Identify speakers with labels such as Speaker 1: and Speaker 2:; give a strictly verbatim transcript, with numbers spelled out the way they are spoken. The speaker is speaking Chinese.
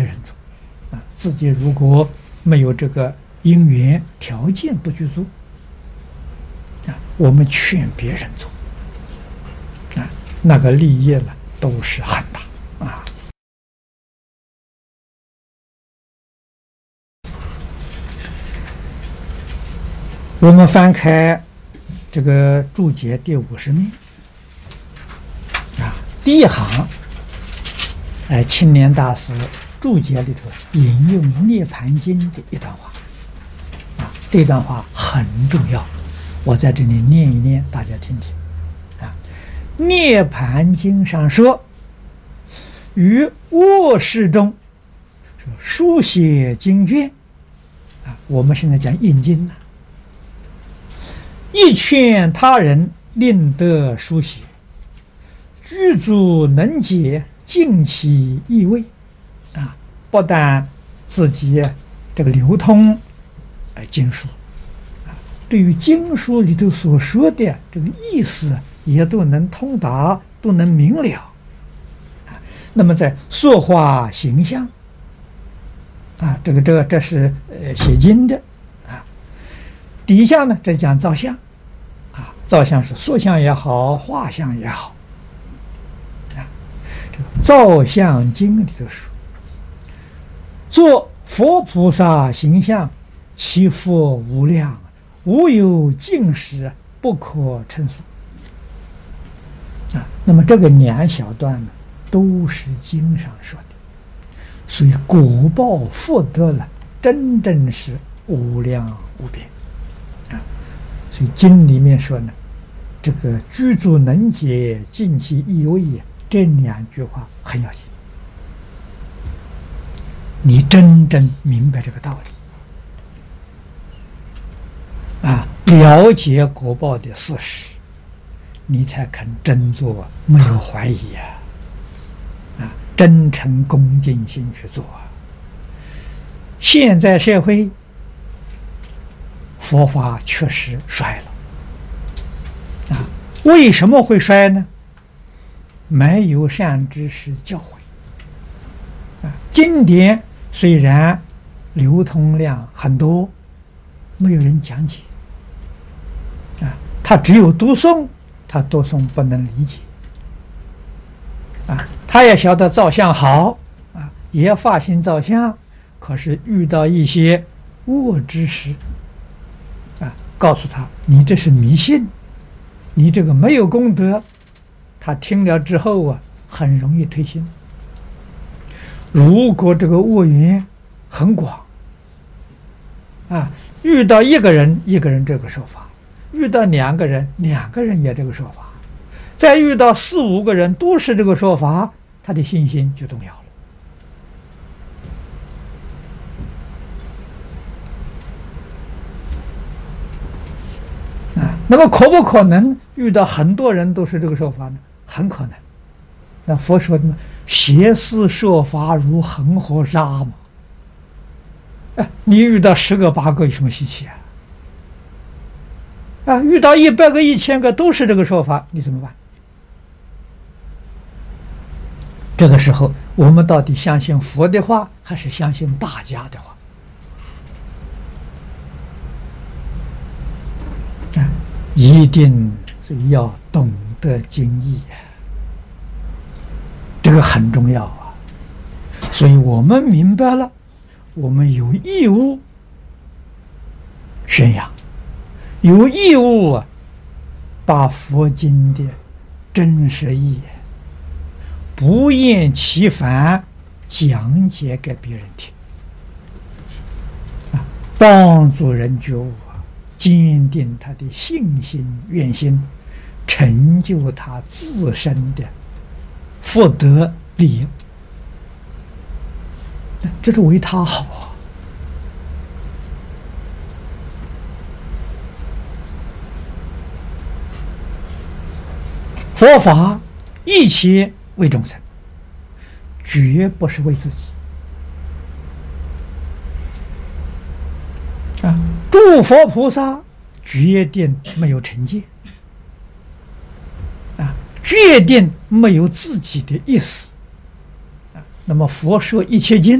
Speaker 1: 人做啊。自己如果没有这个因缘条件不具足啊，我们劝别人做啊，那个利益呢都是很大啊。我们翻开这个注解第五十面啊，第一行，哎，青年大师注解里头引用《涅盘经》的一段话啊，这段话很重要，我在这里念一念，大家听听啊。《涅盘经》上说，于卧室中书写经卷啊，我们现在讲印经呢。亦劝他人令得书写，具足能解，尽其意味啊！不但自己这个流通呃经书啊，对于经书里头所说的这个意思也都能通达，都能明了啊。那么在塑化形象啊，这个这个这是呃写经的啊。底下呢，这讲造像啊，造像是塑像也好，画像也好啊。这个《造像经》里头说，做佛菩萨形象，其佛无量，无有尽时，不可称数啊。那么这个两小段呢，都是经上说的，所以果报福德了，真正是无量无边。所以经里面说呢，这个具足能解，尽其意味，这两句话很要紧。你真正明白这个道理啊，了解果报的事实，你才肯真做，没有怀疑啊，啊，真诚恭敬心去做啊。现在社会佛法确实衰了啊！为什么会衰呢？没有善知识教诲啊！经典虽然流通量很多，没有人讲解啊！他只有读诵，他读诵不能理解啊！他也晓得造像好啊，也发心造像，可是遇到一些恶知识啊，告诉他你这是迷信，你这个没有功德，他听了之后啊，很容易退心。如果这个恶缘很广啊，遇到一个人一个人这个说法，遇到两个人两个人也这个说法，再遇到四五个人都是这个说法，他的信心就动摇了。那么可不可能遇到很多人都是这个说法呢？很可能。那佛说的邪思说法如恒河沙嘛。哎，你遇到十个八个有什么稀奇啊？啊，遇到一百个一千个都是这个说法，你怎么办？这个时候我们到底相信佛的话，还是相信大家的话？一定是要懂得经义啊，这个很重要啊。所以我们明白了，我们有义务宣扬，有义务啊，把佛经的真实义不厌其烦讲解给别人听啊，帮助人觉悟，坚定他的信心愿心，成就他自身的福德利益，这是为他好啊。佛法一切为众生，绝不是为自己啊！诸佛菩萨决定没有成见啊，决定没有自己的意思啊。那么佛说一切经